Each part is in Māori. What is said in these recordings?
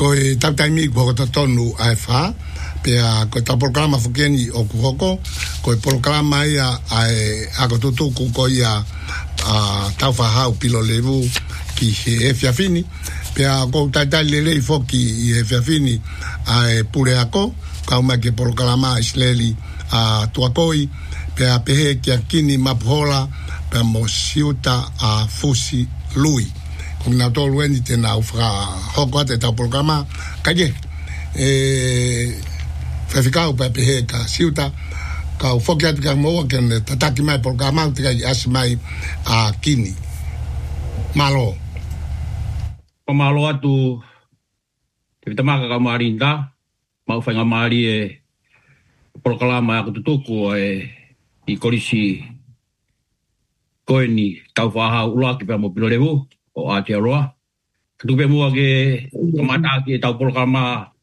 Koe tautaimi ko tonu ai fa pe ko ta programa fukeni o kuhoko ko programa ia ai ako tutu ko ia tau fa hau pilo levu ki he fiafini pe ko tata lele foki e fiafini ai pure ako ka uma ke programa isleli tuakoi pe pehe ki akini maphola pe mosiuta fusi lui kuna tolu eni tena ufra hoko te ta programa kaje fafikau pa pehe ka siuta ka foki atu ka mo ke tataki mai programa te asmai kini malo o malo atu te tamaka ka marinda mau fanga mari programa ko tutuku I korisi koeni tau faha ulaki pa mo pilorevu o Aotearoa. Tupe mua ke kamata ki tau programa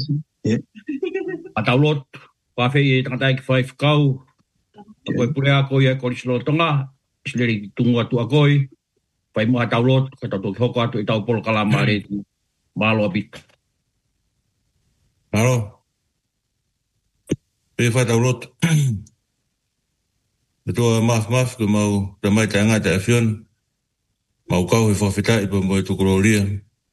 ataulot wafei tangatai ki five kau koe pure ako ia korisi lotonga isleri tungu atu akoi pai mua ataulot ka tau hoko atu tau programa re malo abit. Malo. Pe fa taulot. Betul maaf ke mau ramai tanga ta avion mau kau he forfita I mo tu koloria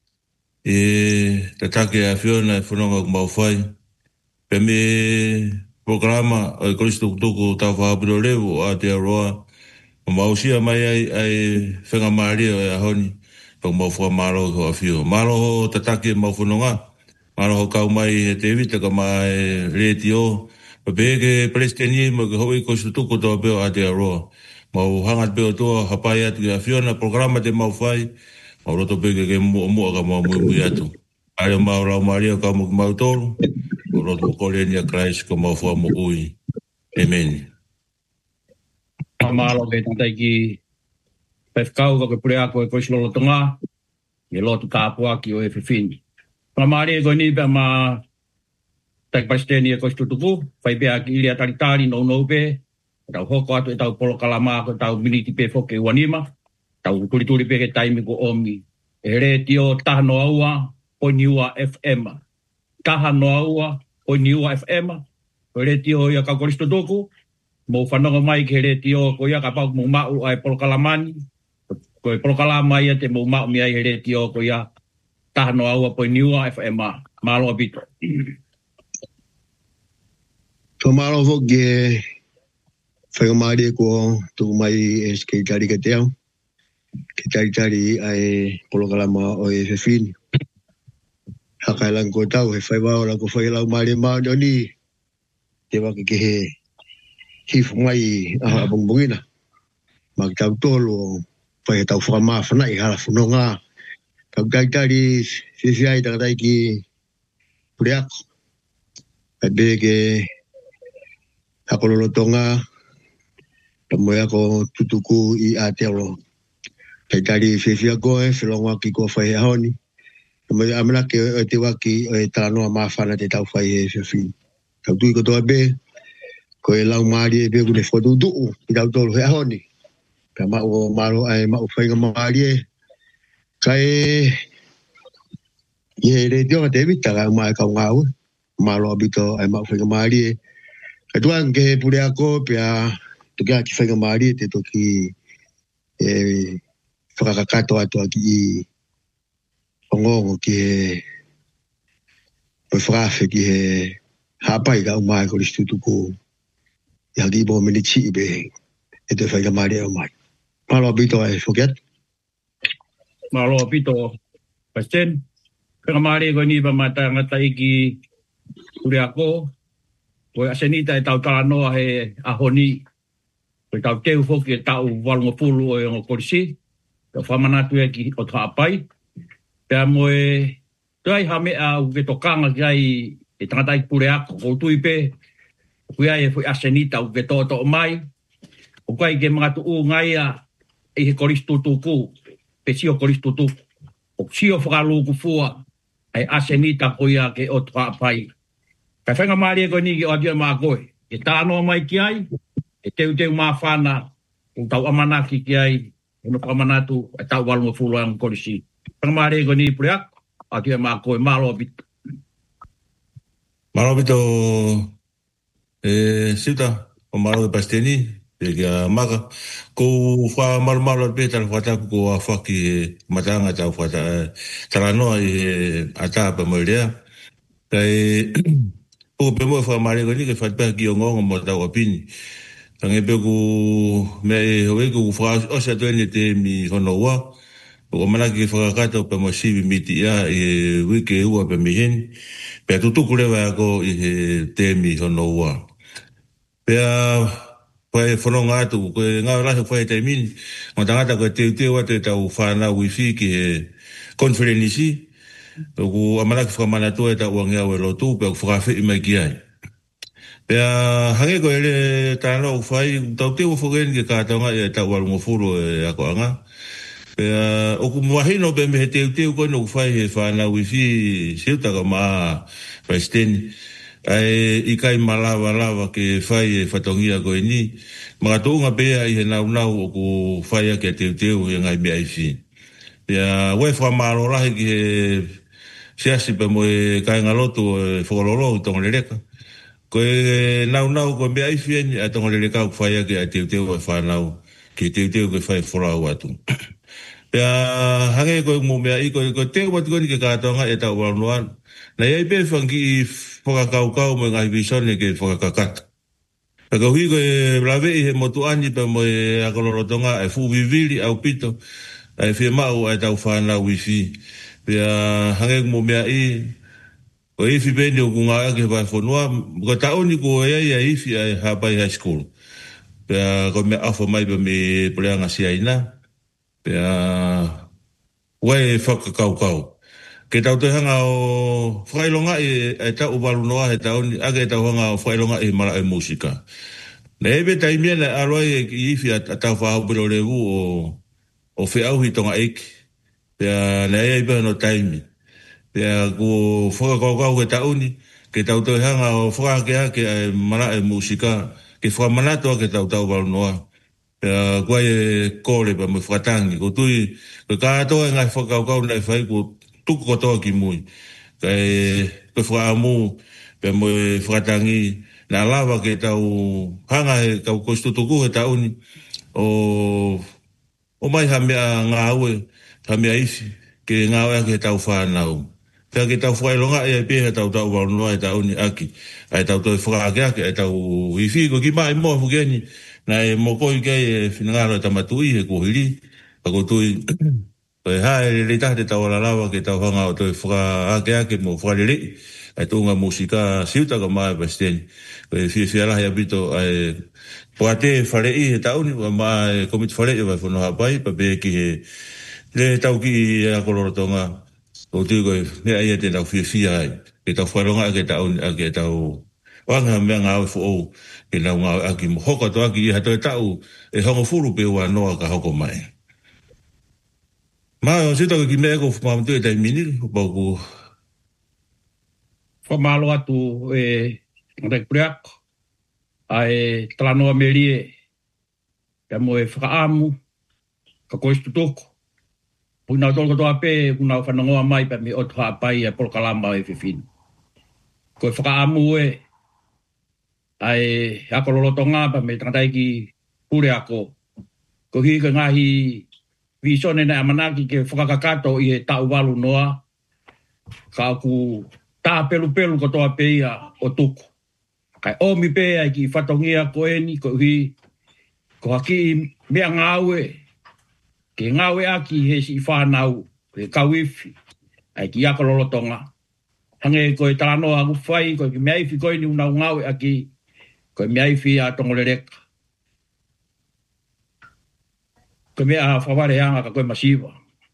tatake avion na fononga mau fai pe me programa o kristo tuku ta fa bilolevo a te roa mau sia mai ai fenga maria a honi pe mau fa malo ho afio malo tatake mau fononga malo kau mai te vita ka mai retio Bege presteni mo hoi ko tuku to be a te roa mau hangat be to hapai atu afiona programa de mau fai mau roto bege ke mo ka mau mu atu ai mau ra maria ka mau tolu roto ko le ni Christ ko mau fa mo ui amen Malo ke tantai ki pefkau ko pure ako ko silo tonga ye lotu kapua ki o efini pamari ko ni ba ma tak pasteni ko stutuku fai be aki ilia taritari no be tau hoko atu tau polo kalama ko tau miniti pe foke wanima tau tuli pe ke taimi ko omi tio tahno aua o niua FM tahno aua o niua FM tio ya ka koristo doku mo fanonga mai ke tio ko ya ka pa mo mau ai polo kalamani ko polo kalama ya te mo mau mi ai tio ko ya tahno aua po niua FM malo abito Tomaro vogue fai mari ko tu mai eske kari ke teo ke kari ai programa o fin hakalan ko tau he fai ba la ko fai la mari ma doni te wa ke he hif mai abong bongina mag tau tolo fai tau forma fana I hala funonga tau kari si ai ta ki priak abege ako lolotonga tamoya ko tutuku I Aotearoa kari fefia ko filonga ki ko fai honi tamoya amana ke te waki tano mafana te tau fai fefi tau tu ko to be ko lau mari be ku le fotu du I tau tolo he honi kama o malo ai ma fai mari kai ye le dio te vita ga mai ka ngau malo abito ai ma fai mari Tuan ke pure ako pia tukia ki fai mari te toki whakakato atu aki ongongo ki whakafe ki hapai ka umai ko listutu ko yagi bo minichi ibe e te fai mari o mai malo abito ai forget malo abito pasten mari ko ni ba mata ngatai ki pure ako ko asenita e tau talanoa he ahoni ko tau teu foki e tau walmopulu o yung korisi ko whamanatu e ki o taapai pia moe tuai hame a uke tokanga ki ai e tangatai pure ako ko tuipe kui ai e fui asenita uke toto mai o kai ke mga tuu ngai a e he korisi tutuku pe sio korisi tutuku o sio whakalu kufua ai asenita ko ia ke o taapai Ka whenga maari e koe ni ki o adia maa koe. E tānoa mai ki ai, e teu maa whana, o tau amanaki ki ai, e no pamanatu, e tau walma fulu ang korisi. Whenga maari e koe ni pure ako, a kia mā koe malo pito. Malo pito sita o malo de pasteni pe kia maka ko wha malo pe tal wha tapu ko a whaki matanga tau wha taranoa i ata pa moirea kai o pe mo wha mare ko ni ke wha ki o ngongo mo tau apini tange pe ku me hoe ku wha o sa tuene te mi hono wa o mana ki whakakata pe mo sivi miti ia i wike ua pe mi hen pe tutuku lewa ko i te mi hono wa pea pai whanonga atu, koe ngā rahe whai te mini, ngā tangata koe teo atu e tau whanau wifi ki he konferenisi, ku amanaki whakamanatua e tau wangea ue lotu, pea ku whakawhi mai ki ai. Pea hange koe ele tāna u whai, tau teo whakeni ke kātaunga e tau walungo furu e ako anga. Pea oku muahino pe me he teo koe no whai he whanau wifi siutaka maa paisteni. Ai i kai malawa ke whai e whatongia koe ni. Mga tōunga pēa i he nau o ku whai ake teo e ngai mea i whi. Ia wai whamaro rahi ki he siasi pa mo e kai ngaloto e whakololo i tonga lereka. Koe nau koe mea i whi ni a tonga lereka o whai ake a teo e whanau ki teo ke whai whorau atu. Ia hange koe mo mea i koe teo watu koe ni ke kātonga e tau warunoan. Na iai pe whangi i whakakaukau mo ngai visone ke whakakakata. Ka hui koe lawe i he motu ani pa mo e akolorotonga e fuwivili au pito e whia mau e tau whanau wifi. Pea hange mo mea i o ifi peni o kunga ake vai whanua ko taoni ko e ia ifi ai Hapai High School. Pea ko mea awha mai pa me poleanga si aina. Pea wai whakakaukau. Ke tau te hanga o whailonga e tau walunoa he tauni, ake tau hanga o whailonga e mara e musika. Ne ebe taimia na aroi e ki iwi a tau whahupiro rewu o whiauhi tonga eki. Pea na ea ibe no taimi. Pea ko whakakaukau he tauni, ke tau te hanga o whakake ake e mara e musika, ke whamanato ake tau walunoa. Pea koe e kore pa me whatangi, ko tui, ko kātoa e ngai whakaukau nei whai ko tuku kotoa ki mui. Kai whaamu, pe mo whakatangi, nā lawa ke tau hanga he kau kostutuku he tauni, o mai ha mea ngā ue, ha mea ifi, ke ngā ue ake he tau whanau. Pea ke tau whailonga e pe he tau warunoa he tauni aki, ai tau toi whakaake ake, ai tau ifi, ko ki mai moa fukeni, na e mokoi kei e whinangaro e tamatui he kuhiri, ako tui, Koe hae le tahte tau alalawa ke tau hanga o toi whakaake mo whakarere. Ai tōnga musika siutaka mai pasteni. Koe whiawhialahi apito ai poate wharei he tauni, wa mai komit wharei vai whanoha pai, pa pe ki he le tau ki e akolorotonga. O tui koe mea ia te tau whiawhia ai. Ke tau wharonga ake tauni, ake tau wanga mea ngā au whuou. Ke nau ngā aki mo hoka to aki i hatoi tau e hongo furu pe ua noa ka hoko mai. Mai o sita ki mea ko whamamatu e tai mini, pau Whamalo atu e Rekpreak, ai Talanoa Merie, pia mo e whakaamu, ka koistu toko. Puna tolko toa pe, puna whanongoa mai pa me otu Hapai a Polokalama e whiwhinu. Ko e whakaamu e, ai akololotonga pa me tangatai ki pure ako. Ko hi ka ngahi visone na amanaki ke whakakakato i e tau walu noa, ka aku tā pelu ko toa peia o tuku. Kai omi pea i ki whatongia ko eni, ko hi, ko haki mea ngāue, ke ngāue aki he si whanau, ke kauifi, ai ki akololotonga. Hange ko e tānoa aku whai, ko ki mea iwi ko eni unau ngāue aki, ko mea iwi a tongorereka. Ko mea whaware hanga ka koe masiwa.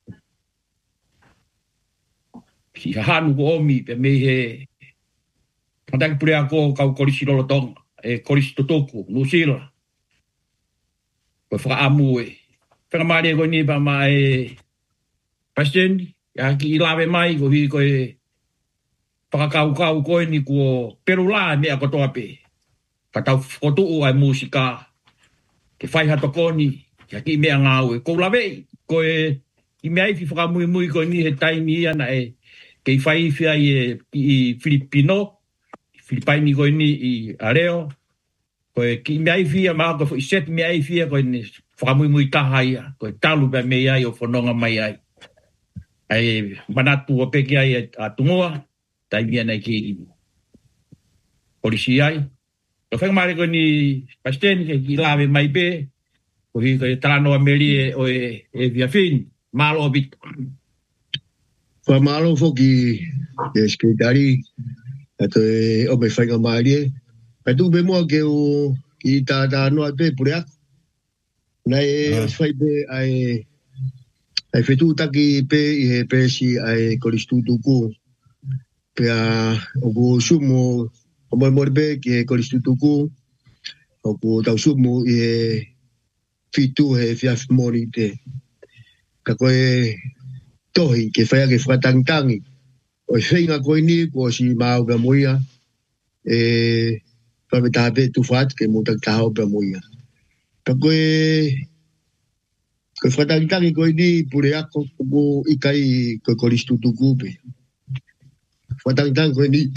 Si hahanu ko omi pe me he Tantaki pure ako kau korisi lolotonga, e korisi totoku, Nusila. Ko whakaamu e. Whakamari e koe ni pa ma e Pastendi, ya ki ilawe mai ko hi koe whakakau koe ni ko perula mea kotoa pe. Ka tau whakotuu ai musika, ke whai hatokoni, ya ki mea ngāu e. Ko lawe, koe i mea iwi whakamui koe ni he taimi ia na e Kei whai whia i Filipino, Filipaini koe ni i areo, koe ki mea i whia maa koe i set mea i whia koe ni whakamui mui taha ia, koe talu bea mea ai o whanonga mai ai. Ai manatu o peke ai a tungoa, tai mea nei ki polisi ai. Ko whakamare koe ni Pasten, ki lawe mai be, ko hi koe talano a meri o e via fin, malo o bit. Whamalo foki e skritari, ato e o me whainga maari e. Patu be mua ke o ki tā noa te pure ako. Nai e o whai be ai whetu taki pe i he pesi ai koristu tuku. Pea o ku sumo o mori be ki he koristu tuku. O ku tau sumo i he fitu he fiaf mori te. Ka koe tohi ke whaia ke whakatangtangi. O whainga koe ni ko si mau pia moia. E whametape tu what ke mutak tahau pia moia. Ka koe whakatangtangi koe ni pure ako ko ikai koe koristu tuku pe. Whakatangtangi koe ni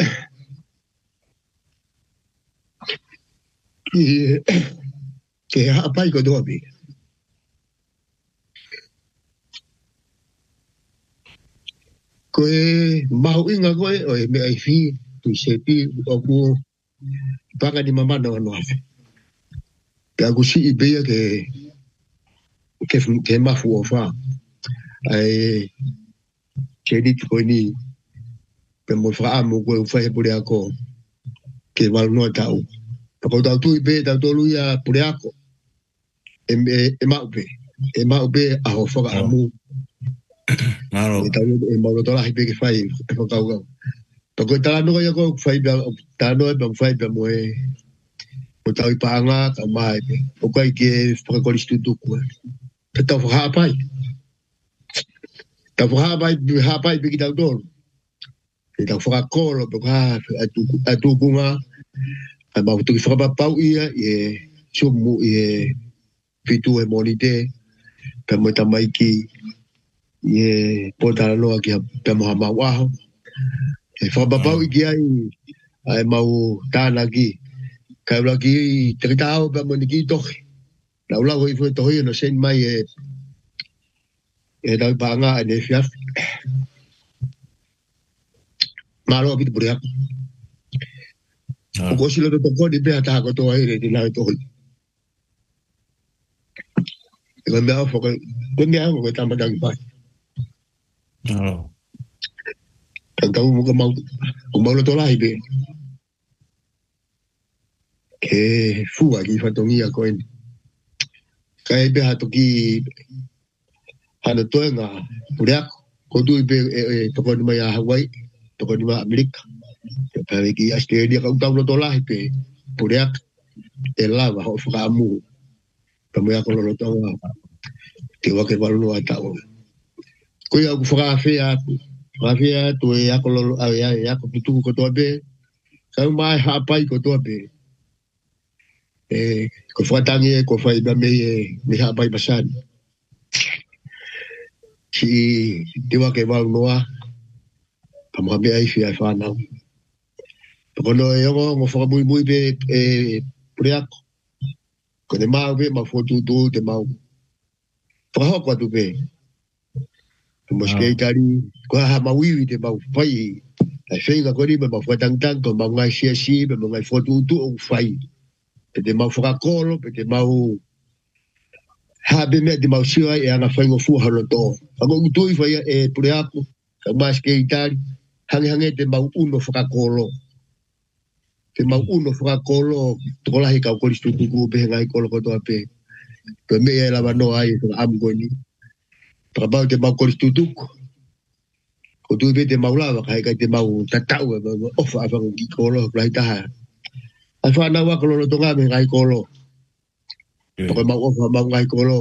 ke hapai ko doa pe. Koe mahu inga koe o e mea i fi tu sepi o ku panga ni mamana o noafe. Ke aku si i bea ke mafu o wha. Ai ke ni koe ni pe mo wha amu koe uwhahe pure ako ke walu noa tau. Pako tau tui be tau tolu ia pure ako e maupe. E maupe a ho whaka amu. Maro. E mauro tola hi pe ke whai e whakau kau. Pako talano ia koe whai bea talano e bang whai bea mo e o tau i paanga ka mai pe. O kai ke whakakoristu tuku. Pe tau whakapai. Tau whakapai pe ki tau tolu. Pe tau whakakolo pe kaha a tukunga. A mau tuki whakapapau ia i e sumu i e fitu e monite. Pe mo tamai ki i e potara noa ki pe moha mau aho. E whakapapau i ki ai mau tāna ki. Kai ula ki tekitao pe mo ni ki tohi. Na ula hoi fwe tohi no sen mai e tau paanga e ne fiaf. Malo api te pure ako. Ko silo to toko di pea taha kotoa hiri di nai tohi. E ka mea foka, ko mea foka tamataki pai. Ang tau mo ka mau lo tolahi pe. Ke fua ki whatongia koen. Kai pe hato ki hana toenga pure ako. Ko tui pe toko ni mai a Hawaii, toko ni mai Amerika. Pare ki Australia ka utau lo tolahi pe pure ako. E lava ho whakaamu. Pamu ako lo tonga. Te wake walu no atao. Ko ia ku whakaawhea aku. Whakaawhea tu e ako lo ako tutuku kotoa pe. Kau mai hapai kotoa pe. Ko whakatangi e ko whaiba me hapai pasani. Si te wake walu noa. Pamu hame ai whia whanau. Kono e ongo mo whakamui pe pure ako. Ko te mau pe ma whotutu te mau. Whakahoko atu pe. Mo skateari ko ha mawiwi te mau whai. Ai whenga kori me ma whatangtang ko mau ngai siasi me mau ngai whotutu o whai. Pe te mau whakakolo pe te mau habe me te mau siwa e anga whaingo fuha no tō. Ako utui whai e pure ako. Ka ma skateari hange te mau uno whakakolo. Te mau uno whakakolo, tukolahi kau koristu tuku pe ngai kolo kotoa pe. Pe me e lawa no ai e amu koe ni. Pakabau te mau koristu tuku. Ko tui pe te mau lawa, kai te mau tatau e ofa awhangu ki kolo, kulai taha. Ai whanau waka lolo tonga me ngai kolo. Paka mau ofa mau ngai kolo.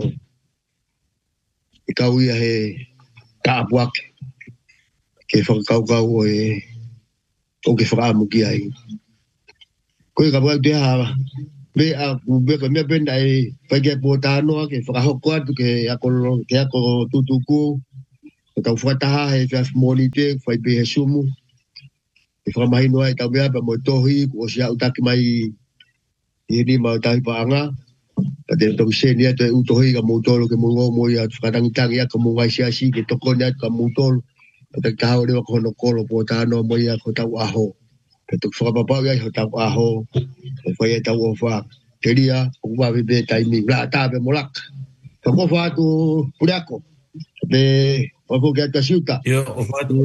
E kau ia he taapuake. Ke whakakau o ke whakaamu ki ai. Koe ka wau te hawa. Me mea penda e whai ke pōtānoa ke whakahoko atu ke ako tutuku Ko tau whataha he whia moni te, whai pe he sumu. E whamahi noa e tau mea pa mo tohi, ko si au taki mai i ni mau tahi pa anga. Pa te tau se ni ato e utohi ka moutolo ke mungo mo i atu whakantangitangi a ka mungai siasi ke toko ni atu ka moutolo. Pa te tahao rewa ko hono kolo po tāno mo i a ko tau aho. Pa te whakapapau ia ko tau aho. Pa whai e tau o wha te ria, o kuma bebe taimi, la tāpe mo laka. Ka kofa atu pureako. Pe wako ke atu siuta. Yo, o whatu.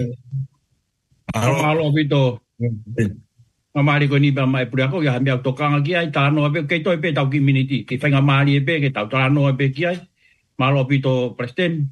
Malo pito. Mamari ko ni ba mai pura ko ya mea tokanga ki ai tano ape ke toi pe tau community ki whainga mari e pe ke tau tano ape ki ai malo pito presten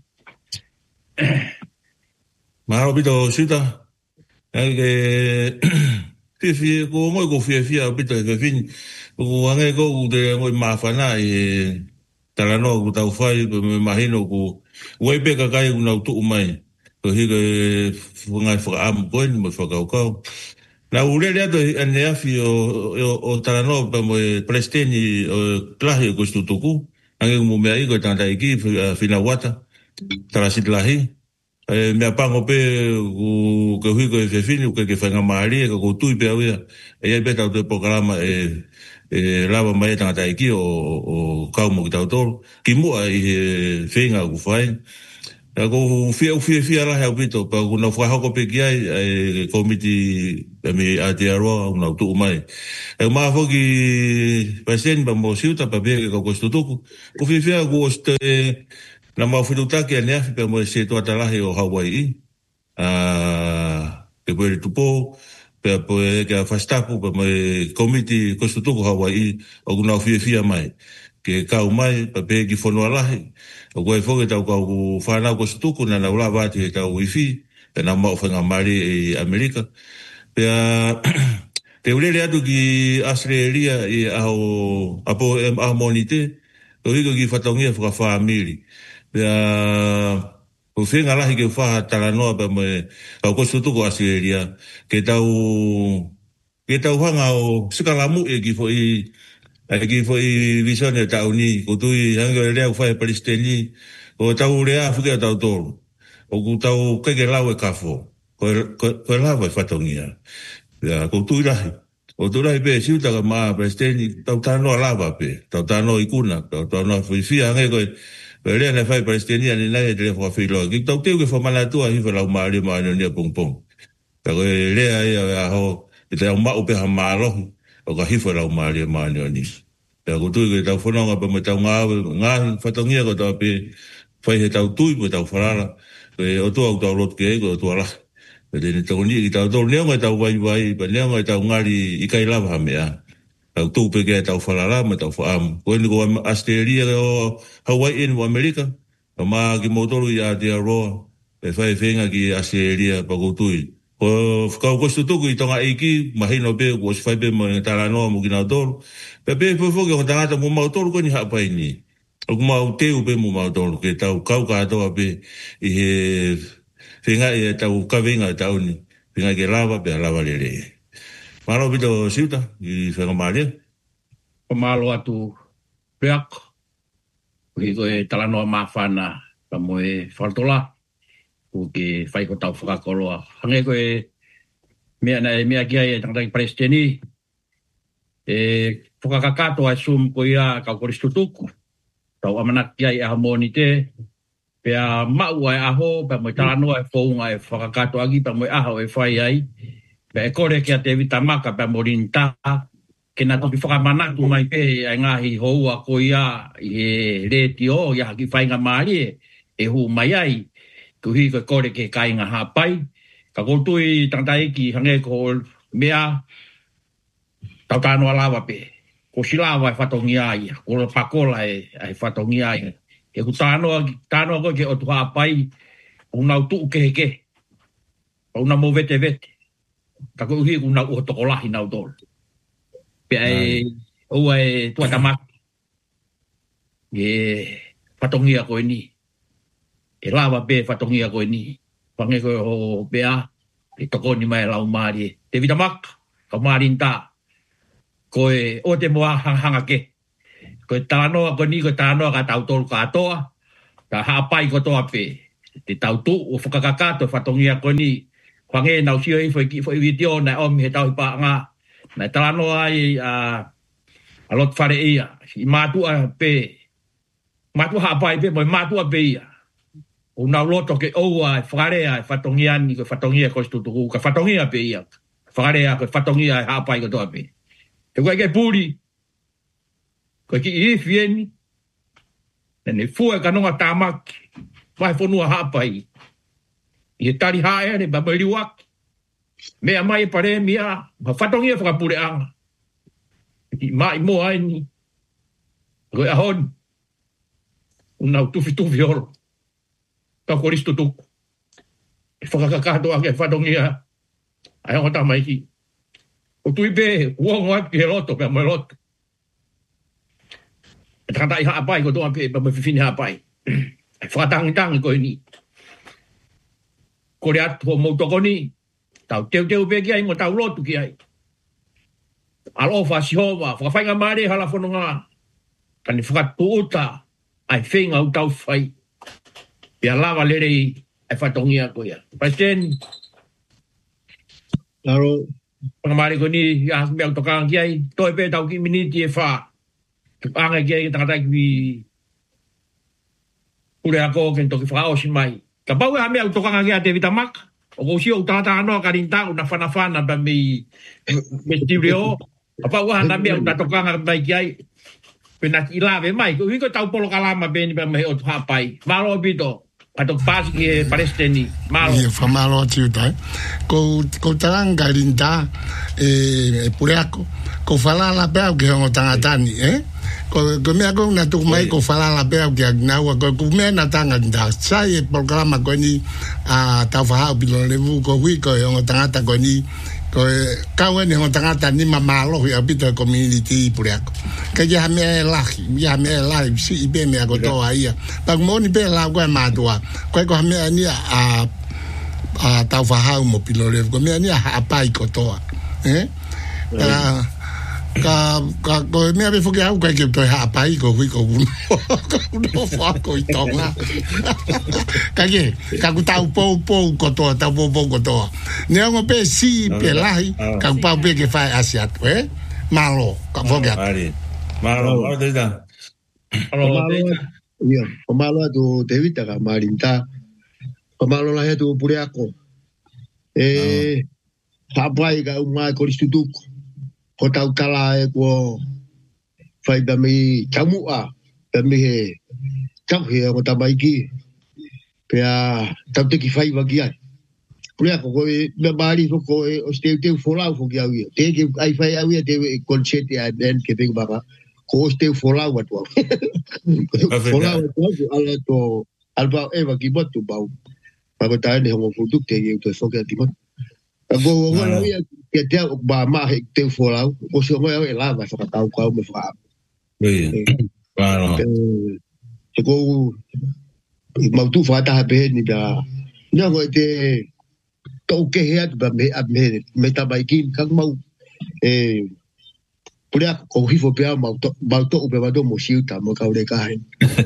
Malo pito sita. Ke fifi ko ngoi ko fifi a pito ke fin. Ko ange ko de ngoi mafana e talano ko tau fai me imagino ko wei pe ka kai una tu mai. Ko higa funga fa am ko ni mo fa kau. Na ule ato ane afi o talano pa mo presteni o klahi ko stutuku. Ange mo mea iko tanta iki fina wata. Tarasit lahi. Mea pango pe ke hui ko e fefini ke whainga maari ko tui pe awea. E ai beta o te programa lava mai tangata iki o kaumo ki tau tolu. Ki mua i whainga ku whain. Ko fia la hau pito pa kuna whahako pe ki ai komiti me Aotearoa una tu mai. E ma foki pasen ba mo siuta pa pe ko kostutuku. Ko fia ko ste na ma filuta ke ne afi pe mo se to atalahi o Hawaii. Ke pere tupo pe ke fastapu pe mo komiti kostutuku Hawaii o kuna fia mai. Ke kau mai pa pe ki fono alahi. O koe whoke tau kau whanau ko stuku na na ula wāti he tau wifi, pe na mau whenga mari e Amerika. Pea, te ulele atu ki Australia i aho, apo aho moni te, o hiko ki whatongia whaka whaamiri. Pea, o whenga lahi ke whaha talanoa pa me, kau ko stuku Australia, ke tau hanga o sikalamu e ki fo i, Aki foi visione tau ni, ko tui hanga lea whae palestini, ko tau lea whika tau tolu. O ku tau keke lau e kafo, ko lau e whatongia. Ko tui rahi. O tui rahi pe siutaka maa palestini, tau tanoa lava pe, tau tanoa ikuna, tau tanoa whiwhia hange koe, lea ne whae palestini ani nai e te lea whawhiloa. Ki tau teu ke whamanatua hiwa lau maari maari nia pongpong. Tako lea e aho, e te au mau pe ha maalohi. O ka hifa lau maari maani o ni. Pea kutui ke tau whanonga pa me tau ngahi whatongia ko tau pe whai he tau tui po tau wharara. Pe o tua au tau lot ke eko o tua lah. Pe tene tau ni ki tau tau neonga tau wai, pa neonga tau ngari i kai lava ha mea. Tau tū pe ke tau wharara me tau whaamu. Koe ni ko Australia o Hawaii o Amerika. Pa maa ki motoru i Aotearoa. Pe whai whenga ki Australia pa kutui. Ko kau kostu tuku i tonga iki mahino pe ko sfai pe mo talanoa mo kina tolu pe fo ke tangata mo mau tolu ko ni hapai ni o mau teu pe mo mau tolu ke tau kau ka to pe i he finga e tau ka venga tau ni finga ke lava pe lava lele malo bito siuta i finga mali o malo atu peak ko e talanoa mafana pa mo e faltola o ke whai ko tau whakakoloa. Hange ko e mea kia e tangtaki presteni whakakakato ai sum ko ia kau koristutuku. Tau amanak kia e hamoni te pea mau ai aho pa mo talanoa e whaunga e whakakato agi pa mo aho e whai ai pea e kore kia te vitamaka pa mo rinta ke na toki whakamanaku mai pe ai ngahi houa ko ia i he reti o ia ki whainga maari e hu mai ai kuhi ko kore ke kainga hapai ka kotui tantai ki hange ko mea tau tanoa lava pe ko silawa e whatongia ia ko pakola e whatongia ia e ku tanoa ko ke o tu hapai unau tu ke una mo vete ka kuhi una o tokolahi nau tol pe ai o ai tua tamak e whatongia ko ni e lava pe whatongia koe ni. Whange koe o pea, e toko ni mai lau maari. Te vitamak, ka maari nta. Koe o te moa hanga ke. Koe tānoa koe ni, koe tānoa ka tau tolu katoa. Ka hapai ko toa pe. te tau tu o whakakakato whatongia koni whange nau sio i whai video na omi he tau i paa ngā na talano ai a lot whare ia i mātua pe mātua hapai pe moi mātua pe ia o nau loto ke oua whakarea whatongia ni ko whatongia ko stutuku ka whatongia pe ia whakarea ko whatongia hapai ko toa pe te koe ke pūri koe ki i whieni ne fua kanonga tāmaki mai whanua hapai i he tari hae ne babali wak mea mai pare mia ma whatongia whakapure anga i mai mo ai ni koe ahon unau tufi oro ka koristo tuku e whakakakato ake whatongia ai honga tamai ki o tui pe uongo ai ki he loto pia mai loto e takatai haapai ko toa pe pa mai whiwhini haapai e whakatangitangi koe ni kore atu o mautoko ni tau teu pe ki ai mo tau lotu ki ai alo whasihova whakawhainga maare hala whanonga kani whakatuuta ai whenga u tau whai pia lava lerei ai whatongia ko ia President Laro pangamari ko ni ya mea utokanga ki ai toi pe tau ki miniti e wha anga ki ai takatai ki ure ako ken toki whakaosi mai ka pau e mea utokanga ki a te vitamaka o ko sio utata anoa karinta una whanawhana pa me stirio a pau e mea utokanga mai ki ai pena ki lawe mai ko wiko tau polo kalama beni pa me o hapai malo bito ato pasi ki palestini malo e fa malo tiu tai ko taranga rinta e pureako ko fala la pe que on tangatani ko me ako na tu mai ko fala la pe que na ko me na tanga da sai programa ko ni a ta fa bilo levu ko wi ko on tangata ko ni ko kawen on tangata ni mamalo ya bito community pureako que ya me la si be me ako to aí pa mo ni be la ko ma to ko me ni a ta fa mo bilo levu ko me ni a pai ko to ka me ave foki au ka ke to ha pai ko hui ko no fa ko itonga ka ku tau po ko to ta po ko to ne ngo pe si pe lai ka pa pe ke fa asia malo ka foki malo de da o malo do David ka marinta o malo la he do pureako hapai ka uma ko istutuku ko tau kala e ko fai da mi chamua da mi he tau he o tamai ki pe a tau te ki fai wa ki ai pula ko me bari ko o ste fola fo ki ai te ki ai fai ai te concete a ben ke pe baba ko ste fola wa to fola to ala to alba eva ki botu bau pa ko ta ne ho fu duk te ki to fo ki mo go ia que te ba ma te folau o se mo e lava fa tau ka me fa claro te go ma tu fa ta be ni da no go te to ke he ba me ta ba ki ka mau pura ko hi fo pe ma to be ba do mo si ta mo ka le ka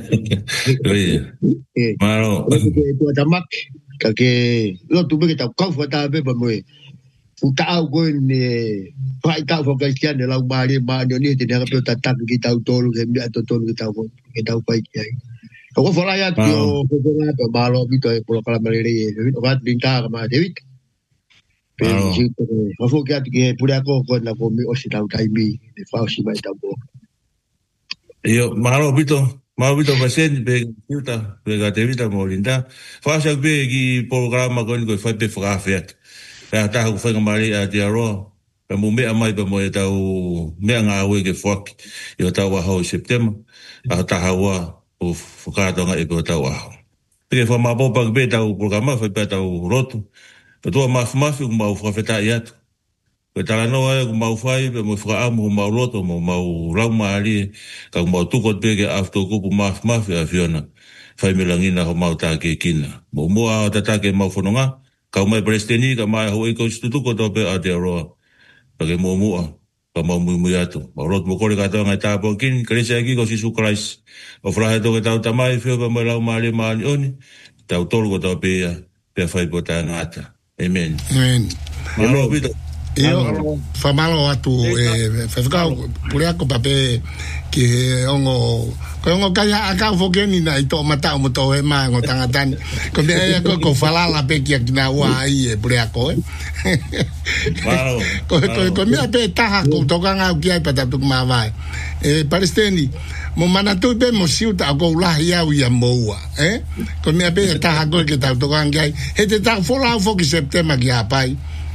claro to ta mak ka ke lo tu be ta ka fa ta be ba mo utau go ni pai ta fo ka kian la bari ba ni te na pe ta ta ki ta tolu ke mi to tolu ki ta ko ke ta pai ki ai ko fo la ya ko ko na to ba lo bi to por kala mare o va dinta ma David pe ji ko fo ki pura ko na ko mi o si ta kai mi de fa si mai ta bo yo malo bito pasen be yuta be ga David mo linda fa sa be ki programa ko ni ko fa pe fa fet pe ta ko fa ngamari a diaro pe mo me mai pe mo ta o me nga we ke fok yo ta wa ho september a ta hawa o foka to nga e ko ta wa pe fa ma bo pa be ta o programa fa pe ta o roto pe to ma fi ma fa feta yat pe ta no e ma fa pe mo fa mo ma roto mo ma ra ma ali ka mo tu ko pe ke after ko ma fi afiona fa me langina ho ma ta ke kina mo a ta ke ma fononga ka mai presteni ka mai ho ko stutu ko to pe a te ro pa ke mo ka mo mu ato ma rot mo ko ka to nga ta po kin krese aki ko si su Christ o fra to ke ta ta mai fe pa mo la ma le ma oni tau tolu ko tau pea whai po tā ngāta. Amen. Amen. Malo pito. Io famalo atu whakau pure ako pape ki ongo ko ongo kaya akau fokeni na ito mata o moto e ma ngo tangatani ko de ai ko falala pe ki akina wa ai pure ako Wow. ko mi ape taha ko tokanga ki ai pata tuk ma vai palestini mo manatu be mo siuta ko la ia ia moa ko mi ape taha ko ki ta tokanga ai hete ta fola foki september ki apai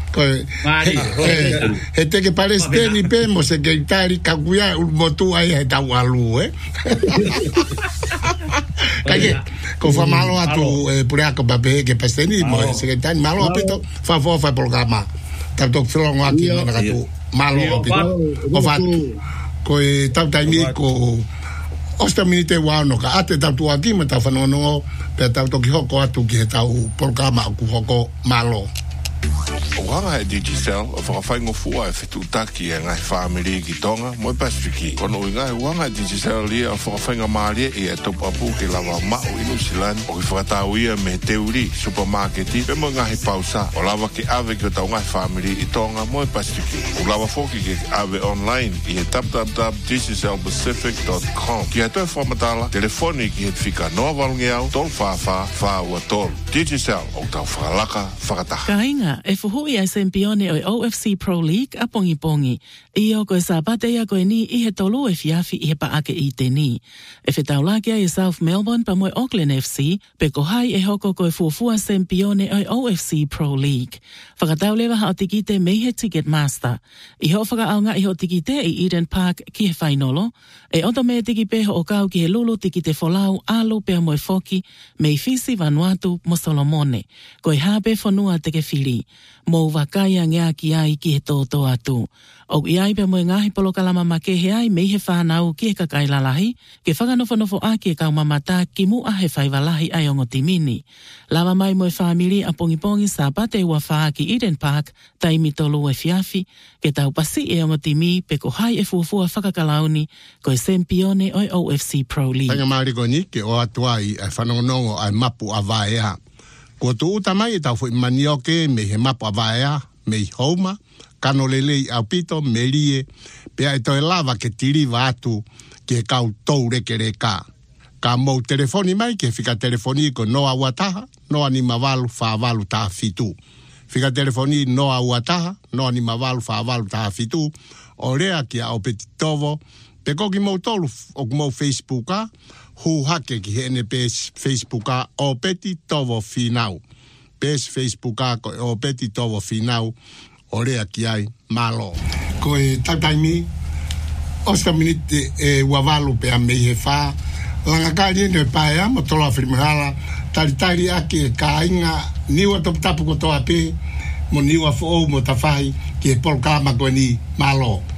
este que parece ni pemo se que itali kakuya motu ai eta walu kaje ko fa malo atu pure ako babe que peste ni mo se que tan malo apito fa programa tanto flong aquí na katu malo apito o fa ko tau taimi ko osta minute wa no ka ate tau aquí me tau fa no pe tau to ki hoko atu ki tau programa ku hoko malo. O hanga e Digicel, o whakawhaingo fua e whetutaki e ngai whaamiri ki tonga, moi Pasifiki. Kono i ngai wanga e Digicel lia o whakawhainga maaria i e topu apu ki lawa mao i New Zealand, o ki whakatau ia me teuri, supermarketi, pe mo ngai pausa, o lawa ki ave ki o tau ngai whaamiri i tonga, moi Pasifiki. O lawa foki ki ave online i e www.digicelpacific.com. Ki e toi whamatala, telefoni ki he whika noa walungi au, tol whaua tol. Digicel, o tau whakalaka, whakataha. Kainga, e fuhui ai sempione o OFC Pro League a pongi. I o koe sabate ia koe ni i he tolu e fiafi i he paake i te ni. E whetaulakia i South Melbourne pa moe Auckland FC, pe ko hai e hoko koe fuafua sempione o OFC Pro League. Whakatau lewa hao tikite mei he Ticketmaster. I ho whakaaunga i ho tikite i Eden Park ki he whainolo. E oto mea tiki peho o kau ki he lulu tikite folau alu pea moe foki, mei fisi Vanuatu mo Solomone. Koe hape fonua te ke whiri. Mou wakaya ngea ki ai ki he tōtō atu. O i ai pe moe ngahi polo kalama make he ai mei he whanau ki he kakai lalahi, ke whakanofo a ki e kau mamata ki mu a he whaiwalahi ai ongo timini. Lava mai moe whamiri a pongi sa pate ua whaa ki Eden Park, taimi tolu e fiafi, ke tau pasi e ongo timi pe ko hai e fuafua whakakalauni, ko e sempione o OFC Pro League. Tanga mariko ni ke o atua i whanongonongo ai mapu a vaea. Ko tu utamai e tau fo manioke me he mapu a vaea, me i houma, kano lelei au pito, me lie, pea e toi lava ke tiri atu ke kau tou reke reka. Ka mou telefoni mai ke fika telefoni ko noa uataha, noa ni mavalu whaavalu taha fitu. Fika telefoni noa uataha, noa ni mavalu whaavalu taha fitu, o rea ki a opeti tovo, pe koki mou tolu o mou Facebooka, hu hake ki hene pes Facebooka o peti tovo finau. Pes Facebooka ko o peti tovo finau, o rea ki ai malo. Ko e tataimi, osta minute e wavalu pe a mei he wha, langa kari ne paea, mo tola whirimuhala, taritari ake e kāinga, niwa tapu ko toa pe, mo niwa fo mo tawhai, ki e polkama koe ni malo.